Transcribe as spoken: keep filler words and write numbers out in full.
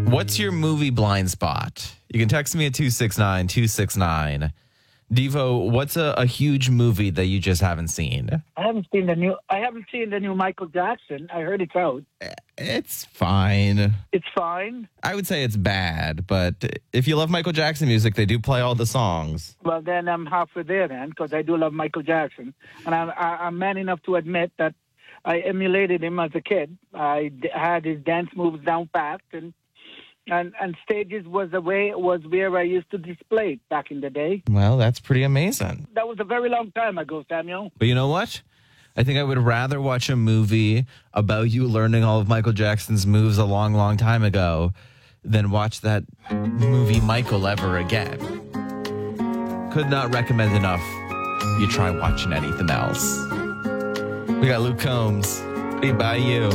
What's your movie blind spot? You can text me at two six nine two six nine. Devo, what's a, a huge movie that you just haven't seen? I haven't seen the new. I haven't seen the new Michael Jackson. I heard it's out. It's fine. It's fine. I would say it's bad, but if you love Michael Jackson music, they do play all the songs. Well, then I'm halfway there then, because I do love Michael Jackson, and I'm, I, I'm man enough to admit that I emulated him as a kid. I d- had his dance moves down pat, and and and stages was the way was where I used to display it back in the day. Well, that's pretty amazing. That was a very long time ago, Samuel. But you know what? I think I would rather watch a movie about you learning all of Michael Jackson's moves a long, long time ago than watch that movie Michael ever again. Could not recommend enough you try watching anything else. We got Luke Combs. Be by you.